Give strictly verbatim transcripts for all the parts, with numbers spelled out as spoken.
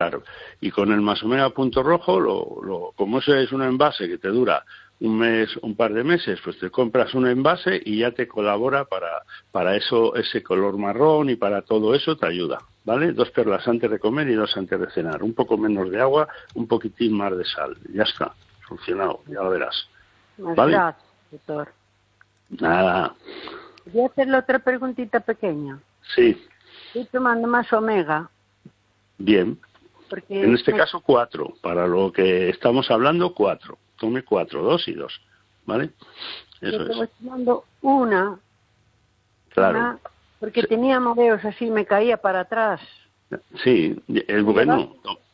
Claro. Y con el Masomega Punto Rojo, lo, lo, como eso es un envase que te dura un mes, un par de meses, pues te compras un envase y ya te colabora para, para eso, ese color marrón, y para todo eso te ayuda, ¿vale? Dos perlas antes de comer y dos antes de cenar. Un poco menos de agua, un poquitín más de sal. Ya está, solucionado, ya lo verás. ¿Vale? Gracias, doctor. Nada. Voy a hacerle otra preguntita pequeña. Sí. Estoy tomando más omega. Bien. Porque en este me... caso cuatro, para lo que estamos hablando, cuatro. Tome cuatro, dos y dos, ¿vale? Eso Yo es. estoy tomando una, Claro. una, porque Sí. tenía mareos así, me caía para atrás. Sí, es bueno.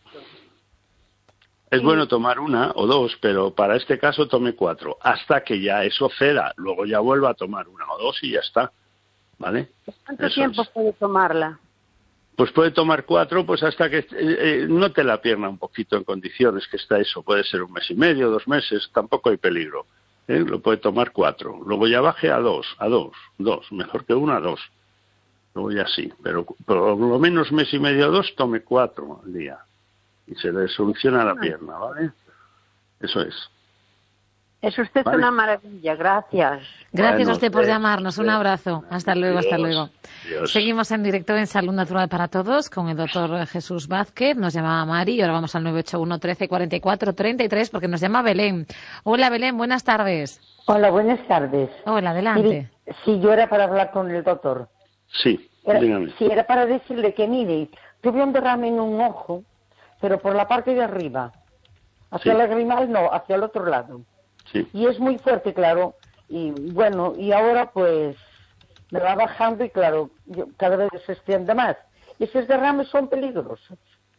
Es Sí. bueno tomar una o dos, pero para este caso tome cuatro, hasta que ya eso ceda. Luego ya vuelva a tomar una o dos y ya está, ¿vale? ¿Cuánto Eso tiempo es. puede tomarla? Pues puede tomar cuatro, pues hasta que eh, eh, note la pierna un poquito en condiciones que está eso. Puede ser un mes y medio, dos meses, tampoco hay peligro. ¿eh? Lo puede tomar cuatro. Luego ya baje a dos, a dos, dos. Mejor que una, a dos. Luego ya sí. Pero por lo menos mes y medio o dos, tome cuatro al día. Y se le soluciona la pierna, ¿vale? Eso es. Es usted ¿Vale? una maravilla, gracias. Gracias Bueno, a usted por usted, llamarnos. Un usted. abrazo. Hasta luego, Dios, hasta luego. Dios. Seguimos en directo en Salud Natural para Todos con el doctor Jesús Vázquez. Nos llamaba Mari y ahora vamos al nueve ocho uno, trece, cuarenta y cuatro, treinta y tres porque nos llama Belén. Hola, Belén, buenas tardes. Hola, buenas tardes. Hola, adelante. Mire, si yo era para hablar con el doctor. Sí, Era, dígame. si era para decirle que, mire, tuve un derrame en un ojo, pero por la parte de arriba. Hacia Sí. el lagrimal no, hacia el otro lado. Sí. Y es muy fuerte, claro. Y bueno, y ahora pues me va bajando y claro, yo, cada vez se extiende más. Esos derrames son peligrosos.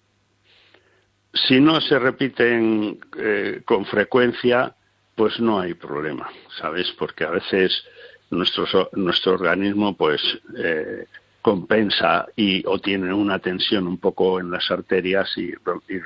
Si no se repiten eh, con frecuencia, pues no hay problema, ¿sabes? Porque a veces nuestro, nuestro organismo pues eh, compensa y o tiene una tensión un poco en las arterias y, y,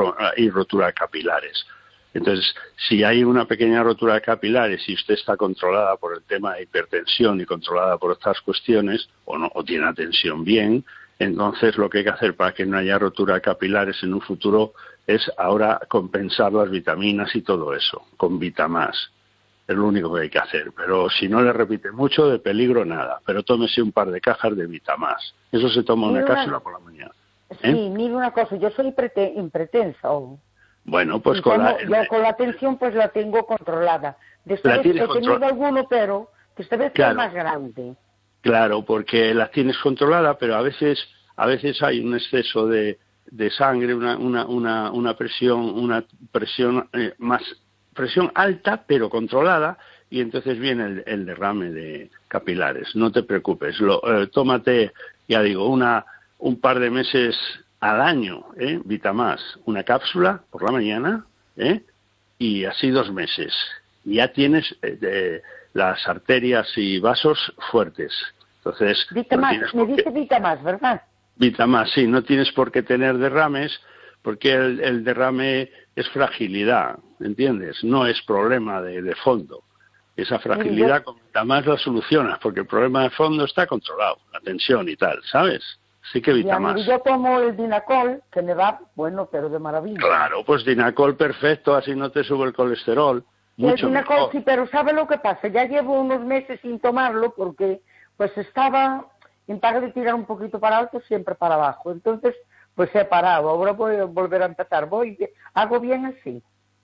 y rotura de capilares. Entonces, si hay una pequeña rotura de capilares y usted está controlada por el tema de hipertensión y controlada por otras cuestiones, o no, o tiene la tensión bien, entonces lo que hay que hacer para que no haya rotura de capilares en un futuro es ahora compensar las vitaminas y todo eso, con Vitamás. Es lo único que hay que hacer. Pero si no le repite mucho, de peligro nada. Pero tómese un par de cajas de Vitamás. Eso se toma una Mira, cápsula por la mañana. Sí, ¿Eh? mire una cosa, yo soy prete, impretensa. Oh. Bueno, pues Y con tengo, la... yo con la tensión pues la tengo controlada. De esta La vez tienes he tenido control- alguno, pero que esta vez Claro. es más grande. Claro, porque la tienes controlada, pero a veces a veces hay un exceso de, de sangre, una una una una presión una presión eh, más presión alta, pero controlada, y entonces viene el, el derrame de capilares. No te preocupes, lo, eh, tómate, ya digo, una un par de meses al año, ¿eh? Vitamás, una cápsula por la mañana, ¿eh? Y así dos meses. Y ya tienes eh, de, las arterias y vasos fuertes. Entonces, Vitamás, no me dice Vitamás, ¿verdad? Vitamás, sí, no tienes por qué tener derrames, porque el, el derrame es fragilidad, ¿entiendes? No es problema de, de fondo. Esa fragilidad con Vitamás la solucionas, porque el problema de fondo está controlado, la tensión y tal, ¿sabes? Sí que Vitamás. Yo tomo el Dinacol, que me va, bueno, pero de maravilla. Claro, pues Dinacol perfecto, así no te sube el colesterol. Mucho el Dinacol, mejor. sí, pero ¿sabe lo que pasa? Ya llevo unos meses sin tomarlo porque pues estaba, en vez de tirar un poquito para alto, siempre para abajo. Entonces, pues he parado. Ahora voy a volver a empezar. Voy, hago bien así.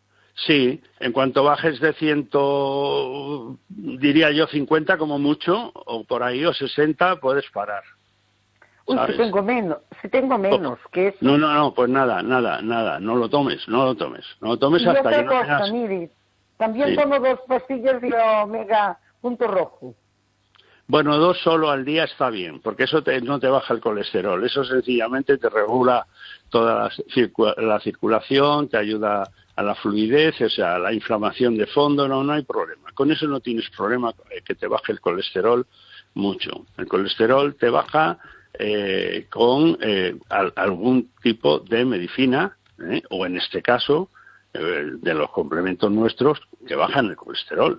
Sí, en cuanto bajes de ciento, diría yo cincuenta como mucho, o por ahí, o sesenta, puedes parar. Uy, ¿sabes? si tengo menos, si tengo menos, que es... No, no, no, pues nada, nada, nada, no lo tomes, no lo tomes, no lo tomes Y hasta otra que no cosa, tengas... mire, también Sí. tomo dos pastillas de omega punto rojo. Bueno, dos solo al día está bien, porque eso te, no te baja el colesterol, eso sencillamente te regula toda la, circu- la circulación, te ayuda a la fluidez, o sea, a la inflamación de fondo, no, no hay problema. Con eso no tienes problema eh, que te baje el colesterol mucho. El colesterol te baja eh, con eh, al, algún tipo de medicina, eh, o en este caso, eh, de los complementos nuestros, que bajan el colesterol.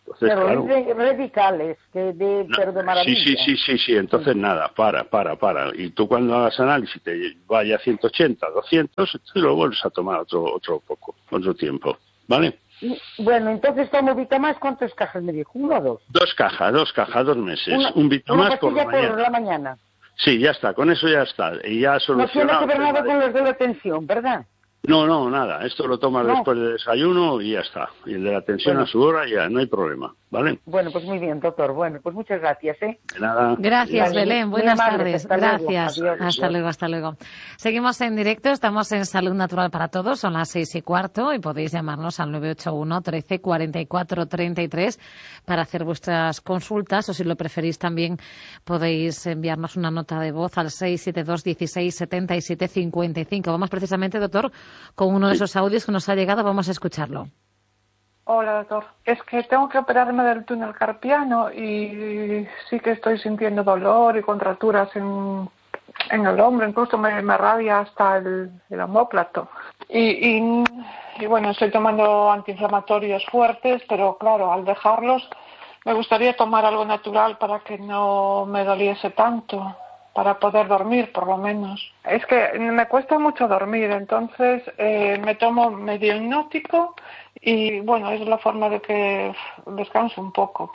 Entonces, pero claro, es de radicales, que de, no, pero de maravilla. sí, sí, sí, sí, sí, entonces sí. Nada, para, para, para. Y tú cuando hagas análisis te vaya a ciento ochenta, doscientos, y lo vuelves a tomar otro otro poco, otro tiempo, ¿vale? Bueno, entonces tomo Vitamás, ¿cuántas cajas me dijo? ¿Uno o dos? Dos cajas, dos cajas, dos meses. Una, un Vitamás por la por mañana. la mañana. Sí, ya está, con eso ya está. Y ya solucionado. No tiene que ver nada con los de la tensión, ¿verdad? No, no, nada. Esto lo tomas no. después del desayuno y ya está. Y el de la tensión bueno. a su hora ya, no hay problema, ¿vale? Bueno, pues muy bien, doctor. Bueno, pues muchas gracias, ¿eh? De nada. Gracias, Vale. Belén. Buenas amable, tardes. hasta Gracias. Luego. Adiós, hasta adiós. luego, hasta luego. Seguimos en directo. Estamos en Salud Natural para Todos. Son las seis y cuarto y podéis llamarnos al nueve ocho uno, trece, cuarenta y cuatro, treinta y tres para hacer vuestras consultas, o si lo preferís también podéis enviarnos una nota de voz al seis siete dos, dieciséis, setenta y siete, cincuenta y cinco. Vamos precisamente, doctor, con uno de esos audios que nos ha llegado. Vamos a escucharlo. Hola, doctor. Es que tengo que operarme del túnel carpiano y sí que estoy sintiendo dolor y contracturas en, en el hombro. Incluso me, me rabia hasta el, el omóplato. Y, y, y bueno, estoy tomando antiinflamatorios fuertes, pero claro, al dejarlos me gustaría tomar algo natural para que no me doliese tanto, para poder dormir, por lo menos. Es que me cuesta mucho dormir, entonces eh, me tomo medio hipnótico y, bueno, es la forma de que descanso un poco.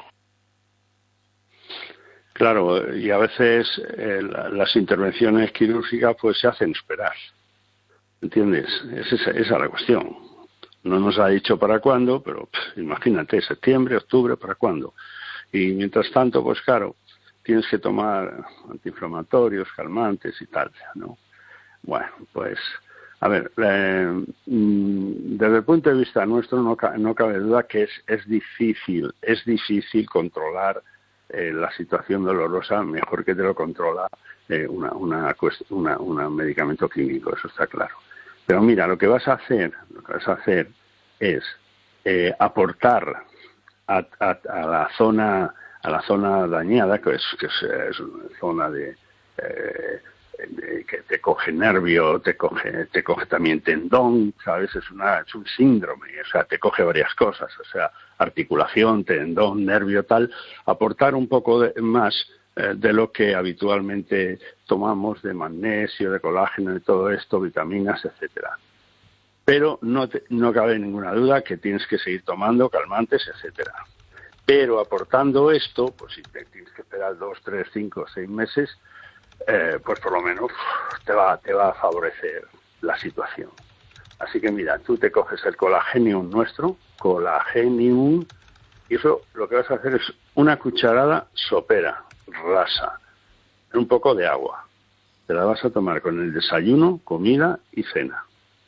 Claro, y a veces eh, las intervenciones quirúrgicas pues se hacen esperar, ¿entiendes? Es esa, esa es la cuestión. No nos ha dicho para cuándo, pero pff, imagínate, septiembre, octubre, ¿para cuándo? Y mientras tanto, pues claro, tienes que tomar antiinflamatorios, calmantes y tal, ¿no? Bueno, pues, a ver, eh, desde el punto de vista nuestro no, no cabe duda que es, es difícil, es difícil controlar eh, la situación dolorosa mejor que te lo controla eh, una, una, una, una medicamento clínico, eso está claro. Pero mira, lo que vas a hacer, lo que vas a hacer es eh, aportar a, a, a la zona a la zona dañada, que es, que es, es una zona de, eh, de que te coge nervio, te coge te coge también tendón, ¿sabes? Es, una, es un síndrome, o sea, te coge varias cosas, o sea, articulación, tendón, nervio, tal, aportar un poco de, más eh, de lo que habitualmente tomamos de magnesio, de colágeno, de todo esto, vitaminas, etcétera. Pero no, te, no cabe ninguna duda que tienes que seguir tomando calmantes, etcétera. Pero aportando esto, pues si te tienes que esperar dos, tres, cinco, seis meses, eh, pues por lo menos te va, te va a favorecer la situación. Así que mira, tú te coges el Colagenium nuestro, Colagenium, y eso lo que vas a hacer es una cucharada sopera, rasa, en un poco de agua. Te la vas a tomar con el desayuno, comida y cena.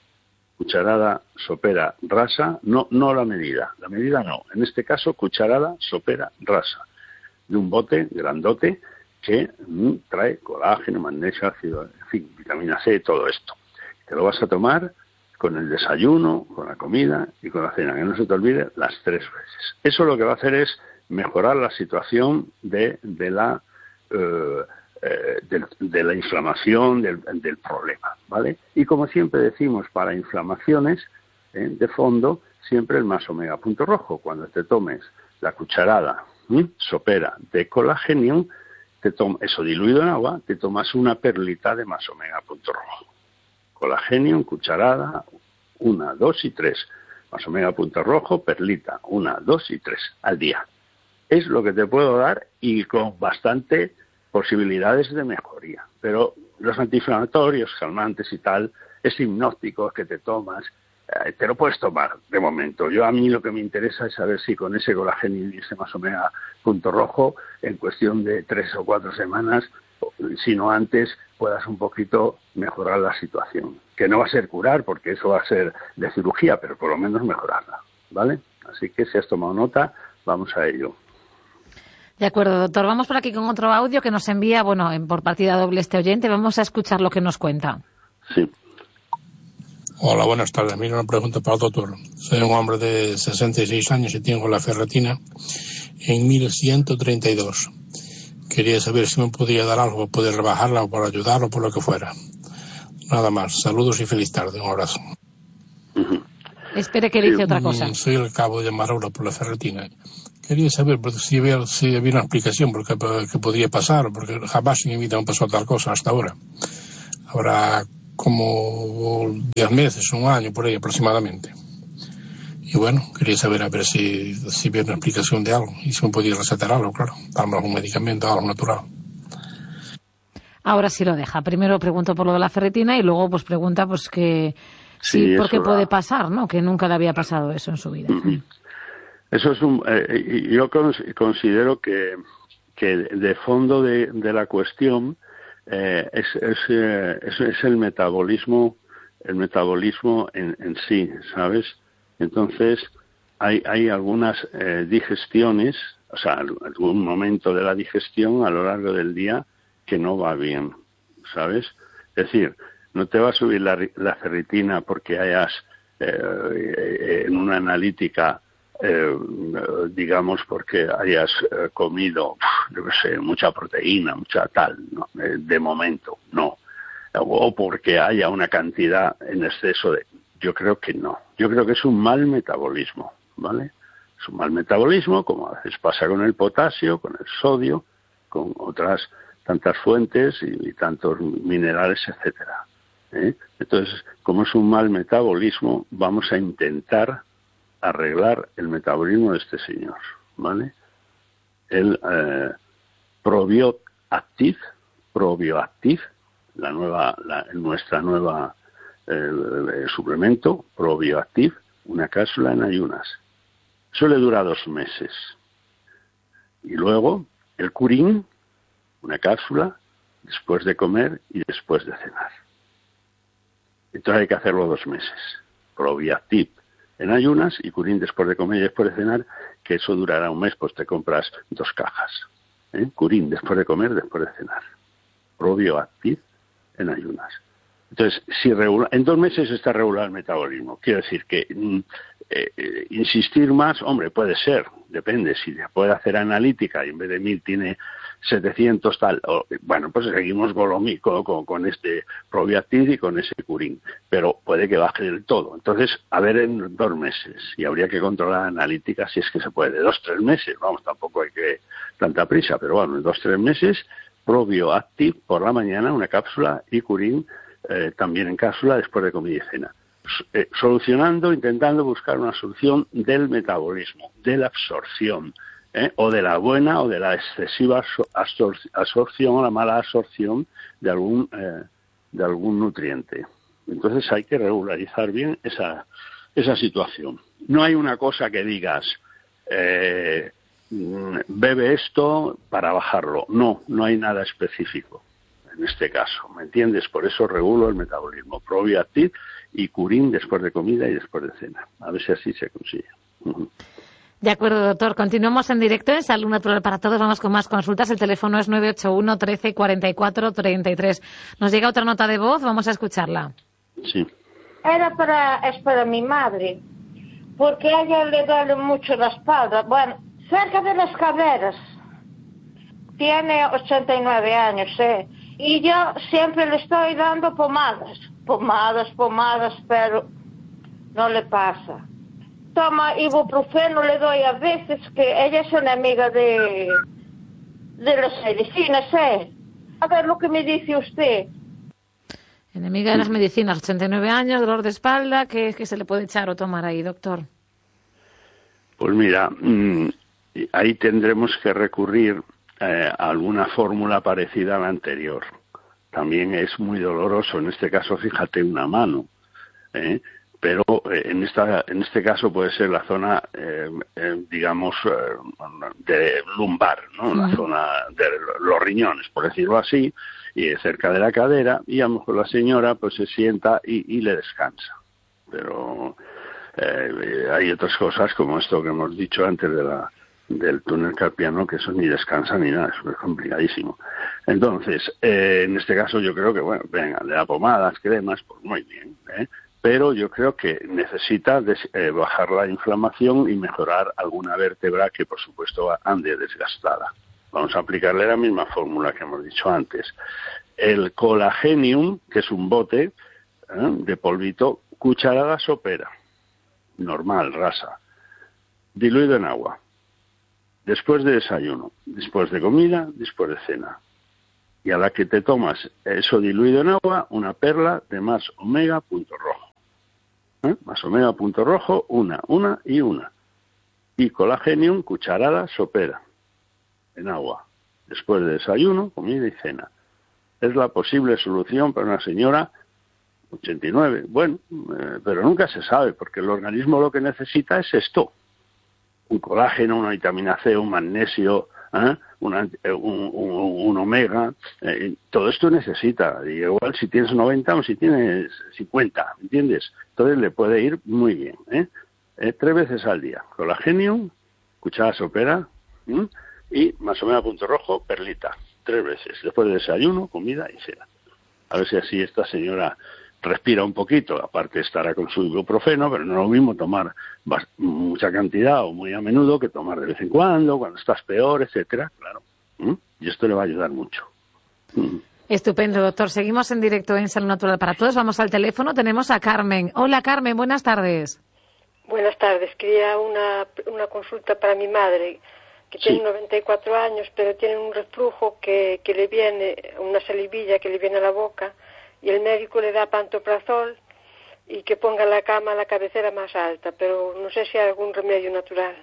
Cucharada sopera rasa, no no la medida, la medida no, en este caso cucharada sopera rasa, de un bote grandote que mm, trae colágeno, magnesio, ácido, en fin, vitamina C, todo esto. Te lo vas a tomar con el desayuno, con la comida y con la cena, que no se te olvide las tres veces. Eso lo que va a hacer es mejorar la situación de, de la... Eh, De, de la inflamación del, del problema, ¿vale? Y como siempre decimos, para inflamaciones ¿eh? de fondo, siempre el más omega punto rojo. Cuando te tomes la cucharada ¿eh? sopera de Colagenium, te tom- eso diluido en agua, te tomas una perlita de más omega punto rojo. Colagenium, cucharada, una, dos y tres. Más omega punto rojo, perlita, una, dos y tres al día. Es lo que te puedo dar y con bastante posibilidades de mejoría, pero los antiinflamatorios, calmantes y tal, es hipnótico que te tomas, eh, te lo puedes tomar de momento. Yo a mí lo que me interesa es saber si con ese colágeno y ese más omega punto rojo, en cuestión de tres o cuatro semanas, si no antes, puedas un poquito mejorar la situación. Que no va a ser curar, porque eso va a ser de cirugía, pero por lo menos mejorarla, ¿vale? Así que si has tomado nota, vamos a ello. De acuerdo, doctor. Vamos por aquí con otro audio que nos envía, bueno, por partida doble este oyente. Vamos a escuchar lo que nos cuenta. Sí. Hola, buenas tardes. Mira, una pregunta para el doctor. Soy un hombre de sesenta y seis años y tengo la ferritina en mil ciento treinta y dos. Quería saber si me podía dar algo, poder rebajarla o por ayudarlo, por lo que fuera. Nada más. Saludos y feliz tarde. Un abrazo. Uh-huh. Espere que dice sí. otra cosa. Soy el cabo de llamar ahora por la ferritina. Quería saber porque si, había, si había una explicación por qué, qué podría pasar, porque jamás en mi vida me pasó tal cosa hasta ahora. Habrá como diez meses, un año por ahí aproximadamente. Y bueno, quería saber a ver si, si había una explicación de algo y si me podía recetar algo, claro, darme algún medicamento, algo natural. Ahora sí lo deja. Primero pregunto por lo de la ferritina y luego pues pregunta pues que sí, sí por qué puede pasar, ¿no? Que nunca le había pasado eso en su vida. Uh-huh. Eso es un, eh, yo considero que, que de fondo de, de la cuestión eh, es, es, eh, es, es el metabolismo, el metabolismo en, en sí, ¿sabes? Entonces hay, hay algunas eh, digestiones, o sea, algún momento de la digestión a lo largo del día que no va bien, ¿sabes? Es decir, no te va a subir la, la ferritina porque hayas eh, en una analítica, eh, digamos, porque hayas eh, comido, yo qué sé, mucha proteína, mucha tal, ¿no? eh, de momento, no. O porque haya una cantidad en exceso de... Yo creo que no. Yo creo que es un mal metabolismo, ¿vale? Es un mal metabolismo, como a veces pasa con el potasio, con el sodio, con otras tantas fuentes y, y tantos minerales, etcétera. ¿eh? Entonces, como es un mal metabolismo, vamos a intentar arreglar el metabolismo de este señor, ¿vale? El eh, ProbioActiv, ProbioActiv, la nueva, la, nuestra nueva eh, suplemento, ProbioActiv, una cápsula en ayunas. Eso le dura dos meses. Y luego, el Curín, una cápsula, después de comer y después de cenar. Entonces hay que hacerlo dos meses. ProbioActiv en ayunas y Curín después de comer y después de cenar, que eso durará un mes, pues te compras dos cajas. ¿eh? Curín después de comer, después de cenar. ProbioActiv en ayunas. Entonces, si regula, en dos meses está regular el metabolismo. Quiero decir que eh, eh, insistir más, hombre, puede ser, depende. Si se puede hacer analítica y en vez de mil tiene setecientos tal, o, bueno, pues seguimos con, lo, con, con, con este ProbioActiv y con ese Curín, pero puede que baje del todo. Entonces, a ver en dos meses, y habría que controlar la analítica si es que se puede, dos, tres meses, vamos, tampoco hay que tanta prisa, pero bueno, en dos, tres meses, ProbioActiv por la mañana, una cápsula, y Curín eh, también en cápsula después de comida y cena. Eh, solucionando, intentando buscar una solución del metabolismo, de la absorción, ¿Eh? o de la buena o de la excesiva absor absorción o la mala absorción de algún eh, de algún nutriente. Entonces hay que regularizar bien esa esa situación. No hay una cosa que digas eh, bebe esto para bajarlo. No, no hay nada específico en este caso, ¿me entiendes? Por eso regulo el metabolismo. ProbioActiv y Curín después de comida y después de cena. A ver si así se consigue. Uh-huh. De acuerdo, doctor. Continuamos en directo en Salud Natural para Todos. Vamos con más consultas. El teléfono es nueve ocho uno, trece, cuarenta y cuatro, treinta y tres. Nos llega otra nota de voz. Vamos a escucharla. Sí. Era para, es para mi madre, porque a ella le duele mucho la espalda. Bueno, cerca de las caderas. Tiene ochenta y nueve años, ¿eh? Y yo siempre le estoy dando pomadas. Pomadas, pomadas, pero no le pasa. Toma ibuprofeno, le doy a veces, que ella es una amiga de, de las medicinas, ¿eh? A ver lo que me dice usted. Enemiga de las medicinas, ochenta y nueve años, dolor de espalda, ¿qué, qué se le puede echar o tomar ahí, doctor? Pues mira, mmm, ahí tendremos que recurrir eh, a alguna fórmula parecida a la anterior. También es muy doloroso, en este caso, fíjate, una mano, ¿eh? Pero eh, en esta en este caso puede ser la zona, eh, eh, digamos, eh, de lumbar, ¿no? La zona de los riñones, por decirlo así, y cerca de la cadera, y a lo mejor la señora pues se sienta y, y le descansa. Pero eh, hay otras cosas como esto que hemos dicho antes de la del túnel carpiano, que eso ni descansa ni nada, eso es complicadísimo. Entonces, eh, en este caso yo creo que, bueno, venga, le da pomadas, cremas, pues muy bien, ¿eh? Pero yo creo que necesita des, eh, bajar la inflamación y mejorar alguna vértebra que, por supuesto, ande desgastada. Vamos a aplicarle la misma fórmula que hemos dicho antes. El Colagenium, que es un bote ¿eh? de polvito, cucharada sopera, normal, rasa, diluido en agua. después de desayuno, después de comida, después de cena. Y a la que te tomas eso diluido en agua, una perla de más omega punto rojo. ¿Eh? Más omega punto rojo, una, una y una. Y colagenium, cucharada sopera, en agua, después de desayuno, comida y cena. Es la posible solución para una señora ochenta y nueve. Bueno, eh, pero nunca se sabe, porque el organismo lo que necesita es esto. Un colágeno, una vitamina C, un magnesio, ¿eh? una, un, un, un omega, eh, todo esto necesita. Y igual si tienes noventa o si tienes cincuenta, ¿entiendes? Entonces le puede ir muy bien. ¿eh? Eh, tres veces al día. Colagenium, cuchara sopera, ¿eh? y más o menos punto rojo, perlita. Tres veces. Después de desayuno, comida y cena. A ver si así esta señora respira un poquito, aparte estará con su ibuprofeno, pero no es lo mismo tomar mucha cantidad o muy a menudo que tomar de vez en cuando, cuando estás peor, etcétera, claro. ¿Mm? Y esto le va a ayudar mucho. ¿Mm? Estupendo, doctor. Seguimos en directo en Salud Natural para Todos. Vamos al teléfono. Tenemos a Carmen. Hola, Carmen. Buenas tardes. Buenas tardes. Quería una, una consulta para mi madre, que tiene sí. noventa y cuatro años, pero tiene un reflujo que, que le viene, una salivilla que le viene a la boca, y el médico le da pantoprazol y que ponga la cama a la cabecera más alta, pero no sé si hay algún remedio natural.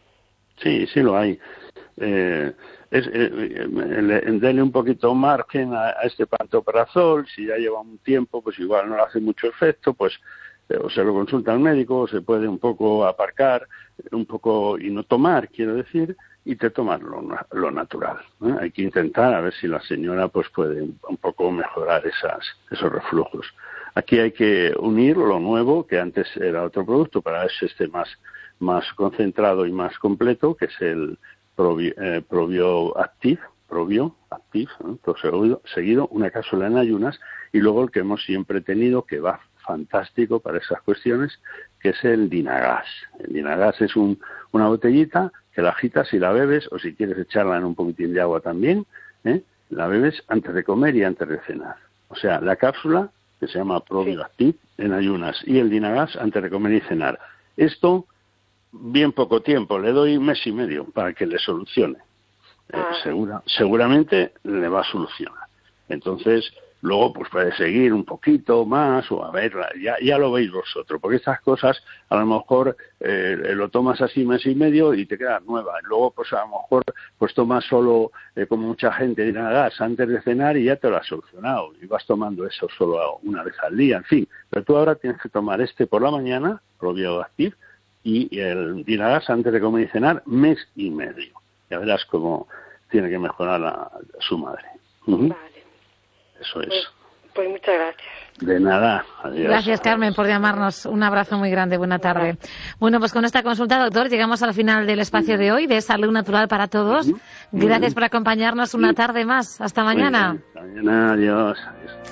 Sí, sí lo hay. Eh, es, eh, denle un poquito margen a, a este pantoprazol. Si ya lleva un tiempo, pues igual no le hace mucho efecto, pues eh, o se lo consulta al médico, o se puede un poco aparcar, un poco y no tomar, quiero decir, y te tomas lo, lo natural. ¿eh? Hay que intentar a ver si la señora pues puede un poco mejorar esas, esos reflujos. Aquí hay que unir lo nuevo, que antes era otro producto, para ver si esté más, más concentrado y más completo, que es el Probio, eh, Probio Active, Probio Active, ¿eh? Todo seguido, seguido, una cápsula en ayunas, y luego el que hemos siempre tenido, que va fantástico para esas cuestiones, que es el Dinagas. El Dinagas es un, una botellita que la agitas y la bebes, o si quieres echarla en un poquitín de agua también, ¿eh? la bebes antes de comer y antes de cenar. O sea, la cápsula, que se llama Probio Active, en ayunas, y el Dinagas antes de comer y cenar. Esto, bien poco tiempo, le doy un mes y medio para que le solucione. Eh, ah. segura, seguramente le va a solucionar. Entonces, luego pues puede seguir un poquito más o a ver, ya, ya lo veis vosotros, porque estas cosas a lo mejor eh, lo tomas así mes y medio y te queda nueva. Luego pues a lo mejor pues tomas solo, eh, como mucha gente dirá, gas antes de cenar y ya te lo has solucionado. Y vas tomando eso solo una vez al día, en fin. Pero tú ahora tienes que tomar este por la mañana, Probio Active, y el Dinagas antes de comer y cenar, mes y medio. Ya verás cómo tiene que mejorar a su madre. Uh-huh. Vale. Eso es. Pues, pues muchas gracias. De nada. Adiós. Gracias, Carmen, por llamarnos. Un abrazo muy grande. Buena tarde. Bueno, pues con esta consulta, doctor, llegamos al final del espacio de hoy de Salud Natural para Todos. Gracias por acompañarnos una tarde más. Hasta mañana. Hasta mañana. Adiós. Adiós.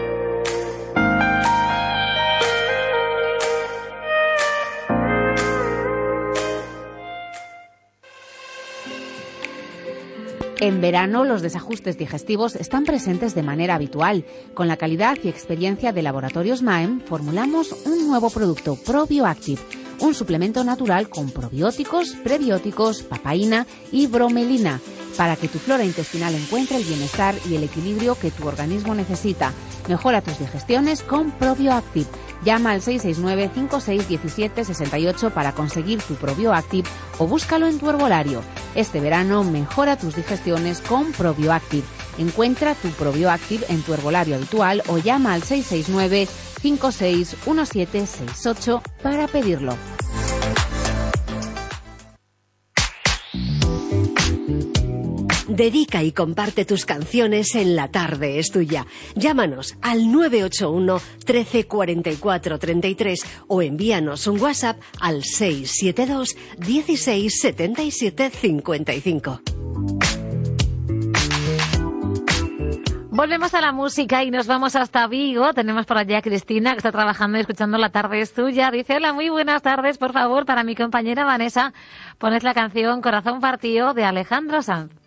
En verano, los desajustes digestivos están presentes de manera habitual. Con la calidad y experiencia de Laboratorios Maem, formulamos un nuevo producto, Probio Active, un suplemento natural con probióticos, prebióticos, papaína y bromelina, para que tu flora intestinal encuentre el bienestar y el equilibrio que tu organismo necesita. Mejora tus digestiones con Probio Active. Llama al seis seis nueve, cinco seis uno siete, seis ocho para conseguir tu Probio Active o búscalo en tu herbolario. Este verano mejora tus digestiones con Probio Active. Encuentra tu Probio Active en tu herbolario habitual o llama al seis seis nueve, cinco seis uno siete, seis ocho para pedirlo. Dedica y comparte tus canciones en La Tarde es Tuya. Llámanos al nueve ocho uno, trece, cuarenta y cuatro, treinta y tres o envíanos un WhatsApp al seis siete dos, dieciséis, setenta y siete, cincuenta y cinco. Volvemos a la música y nos vamos hasta Vigo. Tenemos por allá a Cristina, que está trabajando y escuchando La Tarde es Tuya. Dice, hola, muy buenas tardes, por favor, para mi compañera Vanessa, poned la canción Corazón Partido de Alejandro Sanz.